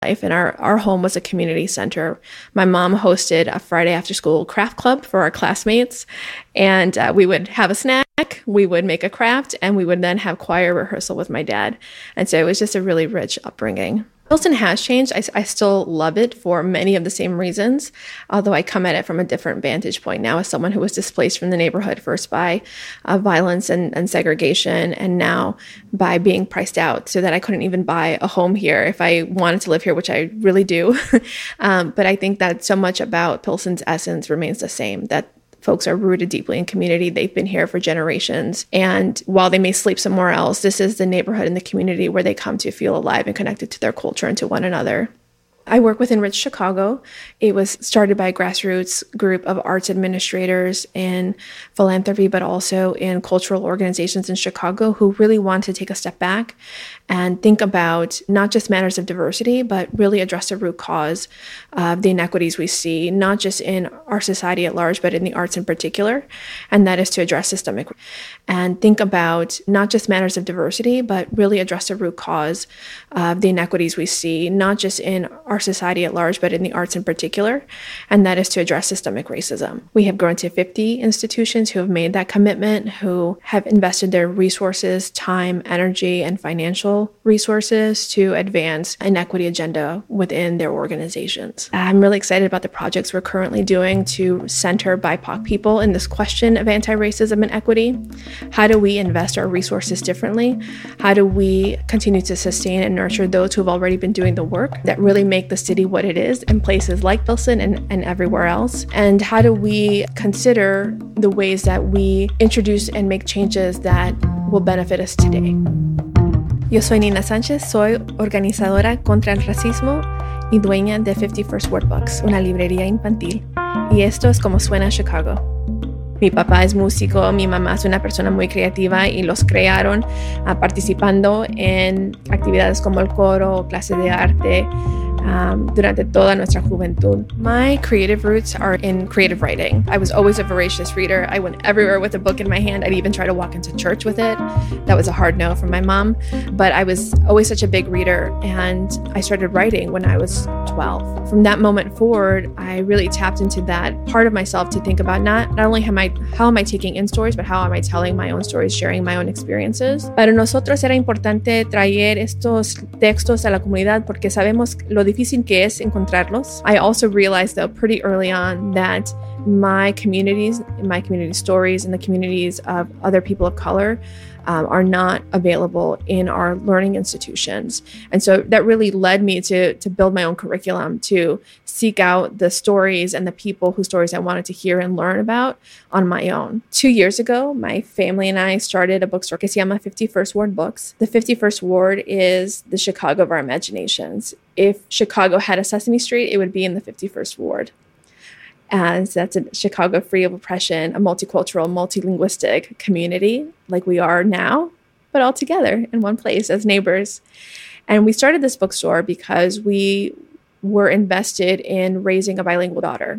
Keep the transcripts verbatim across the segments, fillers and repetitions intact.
life. And our, our home was a community center. My mom hosted a Friday after school craft club for our classmates. And uh, we would have a snack, we would make a craft, and we would then have choir rehearsal with my dad. And so it was just a really rich upbringing. Pilsen has changed. I, I still love it for many of the same reasons, although I come at it from a different vantage point now as someone who was displaced from the neighborhood, first by uh, violence and, and segregation, and now by being priced out so that I couldn't even buy a home here if I wanted to live here, which I really do. um, but I think that so much about Pilsen's essence remains the same, that folks are rooted deeply in community. They've been here for generations. And while they may sleep somewhere else, this is the neighborhood and the community where they come to feel alive and connected to their culture and to one another. I work with Enrich Chicago. It was started by a grassroots group of arts administrators in philanthropy, but also in cultural organizations in Chicago who really want to take a step back and think about not just matters of diversity, but really address the root cause of the inequities we see, not just in our society at large, but in the arts in particular. And that is to address systemic and think about not just matters of diversity, but really address the root cause of the inequities we see, not just in our society at large, but in the arts in particular, and that is to address systemic racism. We have grown to fifty institutions who have made that commitment, who have invested their resources, time, energy, and financial resources to advance an equity agenda within their organizations. I'm really excited about the projects we're currently doing to center B I P O C people in this question of anti-racism and equity. How do we invest our resources differently? How do we continue to sustain and nurture those who have already been doing the work that really make the city what it is in places like Pilsen and, and everywhere else? And how do we consider the ways that we introduce and make changes that will benefit us today? Yo soy Nina Sánchez, soy organizadora contra el racismo y dueña de fifty-first Word Books, una librería infantil. Y esto es como suena Chicago. Mi papá es músico, mi mamá es una persona muy creativa y los crearon uh, participando en actividades como el coro, clases de arte, Um, durante toda nuestra juventud. My creative roots are in creative writing. I was always a voracious reader. I went everywhere with a book in my hand. I'd even try to walk into church with it. That was a hard no from my mom. But I was always such a big reader, and I started writing when I was twelve. From that moment forward, I really tapped into that part of myself to think about not, not only how am I, how am I taking in stories, but how am I telling my own stories, sharing my own experiences. Para nosotros era importante traer estos textos a la comunidad porque sabemos lo difícil que es encontrarlos. I also realized though pretty early on that my communities, my community stories, and the communities of other people of color um, are not available in our learning institutions. And so that really led me to, to build my own curriculum, to seek out the stories and the people whose stories I wanted to hear and learn about on my own. Two years ago, my family and I started a bookstore que se llama fifty-first Ward Books. The fifty-first Ward is the Chicago of our imaginations. If Chicago had a Sesame Street, it would be in the fifty-first Ward. And that's a Chicago free of oppression, a multicultural, multilinguistic community like we are now, but all together in one place as neighbors. And we started this bookstore because we were invested in raising a bilingual daughter.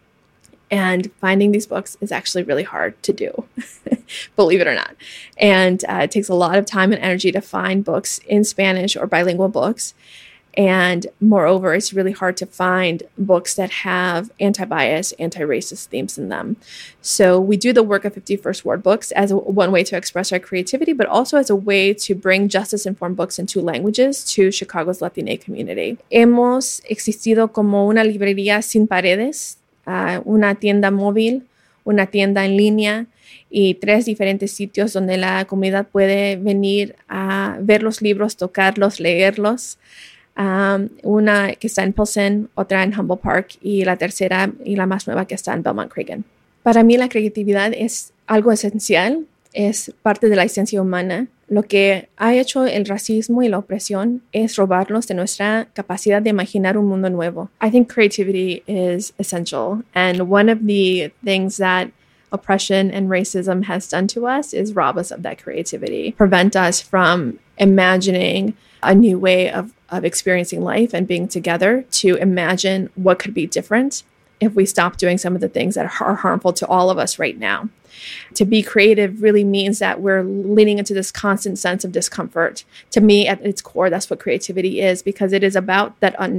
And finding these books is actually really hard to do, believe it or not. And uh, it takes a lot of time and energy to find books in Spanish or bilingual books. And moreover, it's really hard to find books that have anti-bias, anti-racist themes in them. So we do the work of fifty-first Ward Books as a, one way to express our creativity, but also as a way to bring justice-informed books in two languages to Chicago's Latina community. Hemos existido como una librería sin paredes, uh, una tienda móvil, una tienda en línea, y tres diferentes sitios donde la comunidad puede venir a ver los libros, tocarlos, leerlos. Um, una que está en Pilsen, otra en Humboldt Park y la tercera y la más nueva que está en Belmont Cregan. Para mí la creatividad es algo esencial, es parte de la esencia humana. Lo que ha hecho el racismo y la opresión es robarnos de nuestra capacidad de imaginar un mundo nuevo. I think creativity is essential, and one of the things that oppression and racism has done to us is rob us of that creativity, prevent us from imagining a new way of, of experiencing life and being together, to imagine what could be different if we stop doing some of the things that are harmful to all of us right now. To be creative really means that we're leaning into this constant sense of discomfort. To me, at its core, that's what creativity is, because it is about that unknown.